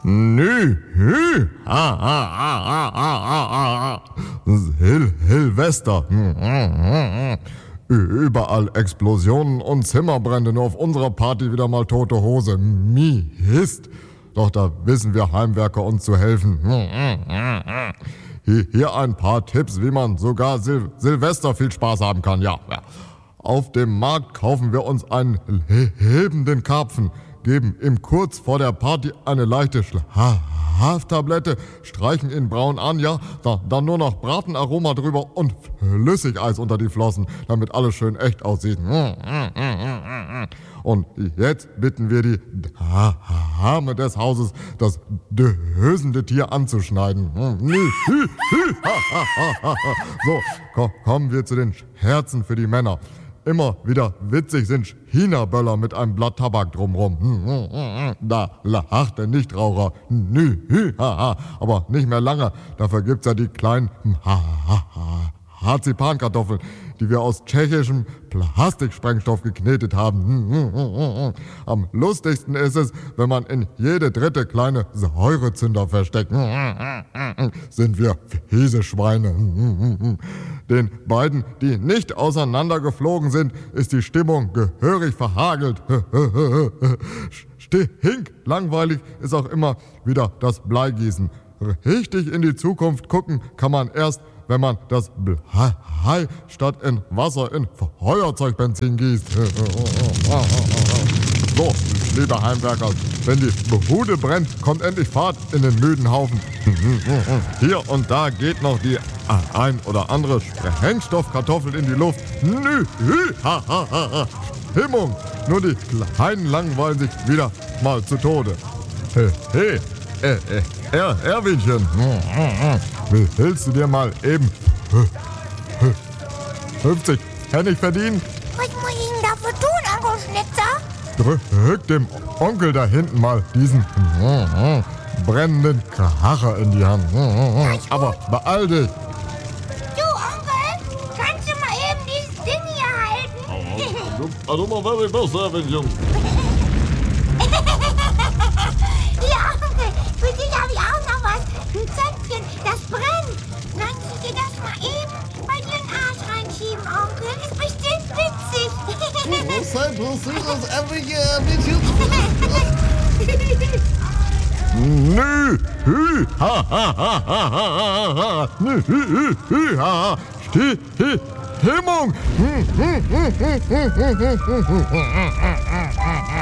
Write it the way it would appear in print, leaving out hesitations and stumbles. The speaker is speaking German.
Nü, hü, ha, ha, ha, ha, ha, ha, ha. Silvester. Überall Explosionen und Zimmerbrände, nur auf unserer Party wieder mal tote Hose. Mist. Doch da wissen wir Heimwerker uns zu helfen. Hier ein paar Tipps, wie man sogar Silvester viel Spaß haben kann. Ja. Auf dem Markt kaufen wir uns einen lebenden Karpfen, geben ihm kurz vor der Party eine leichte Schlaftablette, streichen ihn braun an, ja, dann nur noch Bratenaroma drüber und Flüssigeis unter die Flossen, damit alles schön echt aussieht. Und jetzt bitten wir die Dame des Hauses, das dösende Tier anzuschneiden. So, kommen wir zu den Scherzen für die Männer. Immer wieder witzig sind China-Böller mit einem Blatt Tabak drumrum. Da lacht der Nichtraucher. Aber nicht mehr lange. Dafür gibt's ja die kleinen Marzipankartoffeln, die wir aus tschechischem Plastiksprengstoff geknetet haben. Am lustigsten ist es, wenn man in jede dritte kleine Säurezünder versteckt. Sind wir fiese Schweine. Den beiden, die nicht auseinandergeflogen sind, ist die Stimmung gehörig verhagelt. Langweilig ist auch immer wieder das Bleigießen. Richtig in die Zukunft gucken kann man erst, wenn man das Blei statt in Wasser in Feuerzeugbenzin gießt. So, liebe Heimwerker, wenn die Bude brennt, kommt endlich Fahrt in den müden Haufen. Hier und da geht noch die ein oder andere Sprengstoffkartoffel in die Luft. Stimmung, nur die Kleinen langweilen sich wieder mal zu Tode. Hey, Erwinchen, willst du dir mal eben 50 Pfennig verdienen? Was muss ich denn dafür tun, Onkel Schnitzer? Drück dem Onkel da hinten mal diesen brennenden Kracher in die Hand. Aber beeil dich. Du, Onkel, kannst du mal eben dieses Ding hier halten? Also mal very best, Erwinchen. Ja, Onkel, für dich habe ich auch noch was. Ein Zäpfchen, das brennt. Kannst du dir das mal eben bei dir in den Arsch reinschieben, Onkel? Ist bestimmt witzig. Sei lustig, das Erwinchen. Nü, hü, ha, ha, ha, ha, ha, ha, nü, hü, ha, Stimmung.